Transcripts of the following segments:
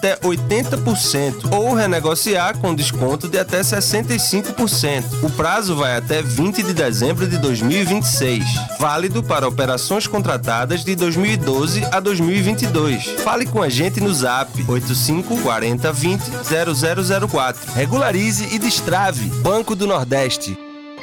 até 80% ou renegociar com desconto de até 65%. O prazo vai até 20 de dezembro de 2026. Válido para operações contratadas de 2012 a 2022. Fale com a gente no Zap 85 40 20 0004. Regularize e destrave. Banco do Nordeste.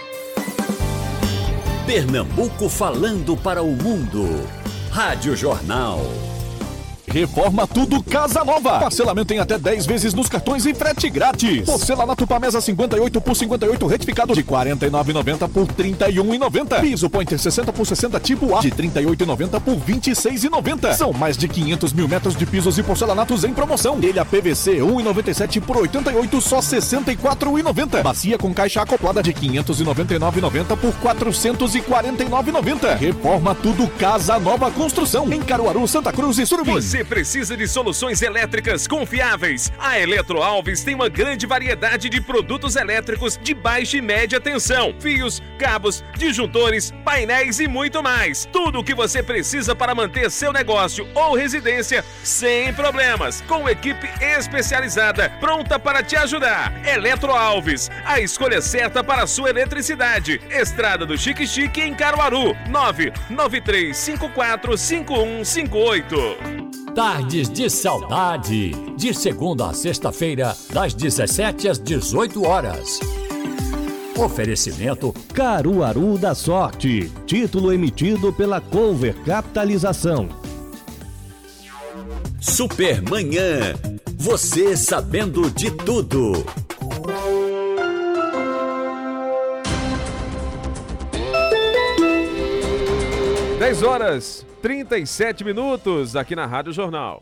Pernambuco falando para o mundo. Rádio Jornal. Reforma Tudo Casa Nova. Parcelamento em até 10 vezes nos cartões e frete grátis. Porcelanato Pamesa 58 por 58 retificado de R$ 49,90 por R$ 31,90. Piso Pointer 60 por 60 tipo A de R$ 38,90 por R$ 26,90. São mais de 500 mil metros de pisos e porcelanatos em promoção. Telha PVC 1,97 por 88 só R$ 64,90. Bacia com caixa acoplada de R$ 599,90 por R$ 449,90. Reforma Tudo Casa Nova Construção em Caruaru, Santa Cruz e Surubim. Você precisa de soluções elétricas confiáveis? A Eletro Alves tem uma grande variedade de produtos elétricos de baixa e média tensão, fios, cabos, disjuntores, painéis e muito mais. Tudo o que você precisa para manter seu negócio ou residência sem problemas, com equipe especializada pronta para te ajudar. Eletro Alves, a escolha certa para a sua eletricidade. Estrada do Chique Chique em Caruaru, 993545158. Tardes de Saudade, de segunda a sexta-feira, das 17 às 18 horas. Oferecimento Caruaru da Sorte, título emitido pela Cover Capitalização. Supermanhã, você sabendo de tudo. 10h37 aqui na Rádio Jornal.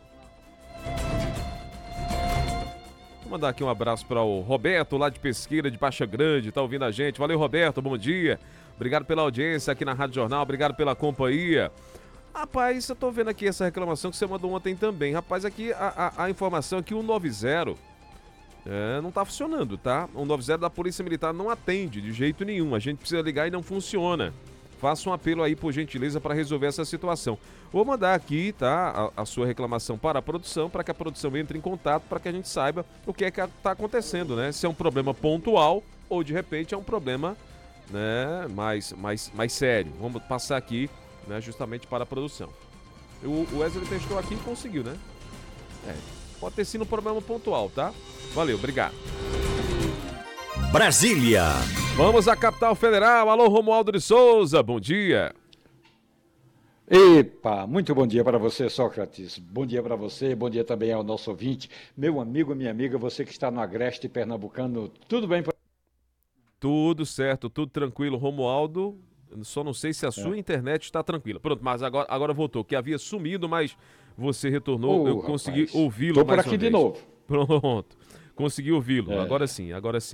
Vou mandar aqui um abraço para o Roberto, lá de Pesqueira, de Paxa Grande, tá ouvindo a gente. Valeu, Roberto, bom dia. Obrigado pela audiência aqui na Rádio Jornal, obrigado pela companhia. Rapaz, eu tô vendo aqui essa reclamação que você mandou ontem também. Rapaz, aqui a informação é que o 190 não tá funcionando, tá? O 190 da Polícia Militar não atende de jeito nenhum. A gente precisa ligar e não funciona. Faça um apelo aí, por gentileza, para resolver essa situação. Vou mandar aqui, tá, a sua reclamação para a produção, para que a produção entre em contato, para que a gente saiba o que é que está acontecendo, né? Se é um problema pontual ou, de repente, é um problema, né, mais sério. Vamos passar aqui, né, justamente para a produção. O Wesley testou aqui e conseguiu, né? Pode ter sido um problema pontual, tá? Valeu, obrigado. Brasília. Vamos à capital federal. Alô, Romualdo de Souza, bom dia. Epa, muito bom dia para você, Sócrates. Bom dia para você, bom dia também ao nosso ouvinte. Meu amigo, minha amiga, você que está no Agreste Pernambucano, tudo bem? Tudo certo, tudo tranquilo, Romualdo. Só não sei se a sua internet está tranquila. Pronto, mas agora voltou, que havia sumido, mas você retornou, eu consegui ouvi-lo. Estou por aqui de novo. Pronto, consegui ouvi-lo, agora sim.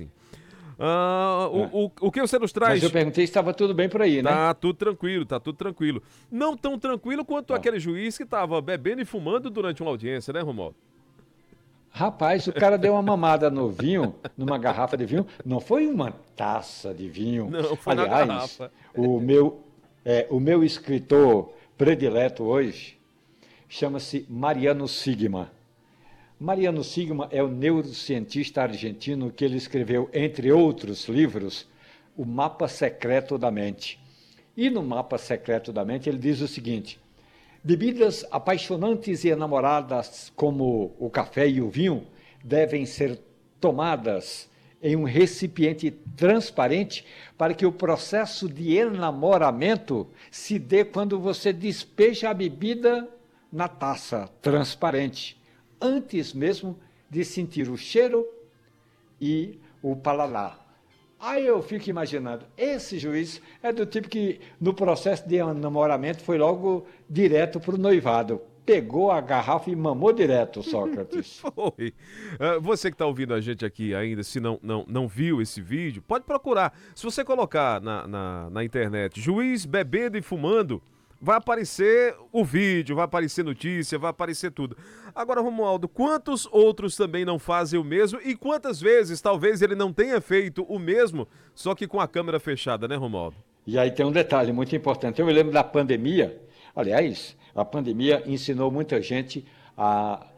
O que você nos traz? Mas eu perguntei se estava tudo bem por aí, né? Tá tudo tranquilo. Não tão tranquilo quanto aquele juiz que estava bebendo e fumando durante uma audiência, né, Romualdo? Rapaz, o cara deu uma mamada no vinho, numa garrafa de vinho. Não foi uma taça de vinho. Não, foi na garrafa. O meu escritor predileto hoje chama-se Mariano Sigma. Mariano Sigma é o neurocientista argentino que ele escreveu, entre outros livros, O Mapa Secreto da Mente. E no Mapa Secreto da Mente ele diz o seguinte: bebidas apaixonantes e enamoradas como o café e o vinho devem ser tomadas em um recipiente transparente para que o processo de enamoramento se dê quando você despeja a bebida na taça transparente, antes mesmo de sentir o cheiro e o paladar. Aí eu fico imaginando, esse juiz é do tipo que no processo de namoramento foi logo direto para o noivado. Pegou a garrafa e mamou direto, Sócrates. Foi. Você que está ouvindo a gente aqui ainda, se não viu esse vídeo, pode procurar. Se você colocar na internet, juiz bebendo e fumando, vai aparecer o vídeo, vai aparecer notícia, vai aparecer tudo. Agora, Romualdo, quantos outros também não fazem o mesmo e quantas vezes talvez ele não tenha feito o mesmo, só que com a câmera fechada, né, Romualdo? E aí tem um detalhe muito importante. Eu me lembro da pandemia. Aliás, a pandemia ensinou muita gente a